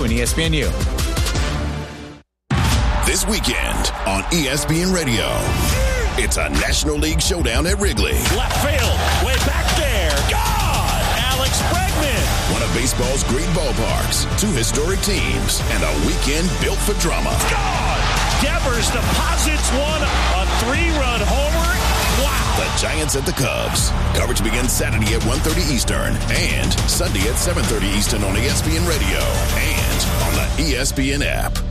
and ESPNU. This weekend on ESPN Radio, it's a National League showdown at Wrigley. Left field, way back there. God! Alex Bregman. One of baseball's great ballparks, two historic teams, and a weekend built for drama. God! Devers deposits one, a 3-run homer. Wow! The Giants at the Cubs. Coverage begins Saturday at 1:30 Eastern and Sunday at 7:30 Eastern on ESPN Radio and on the ESPN app.